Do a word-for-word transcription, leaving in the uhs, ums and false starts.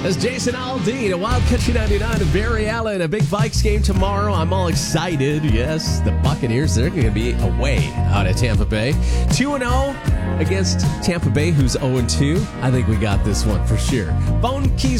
That's Jason Aldean, a Wild Country ninety-nine, and Barry Allen. A big Vikes game tomorrow. I'm all excited. Yes, the Buccaneers, they're going to be away out at Tampa Bay. two and oh against Tampa Bay, who's oh and two. I think we got this one for sure. Phone keys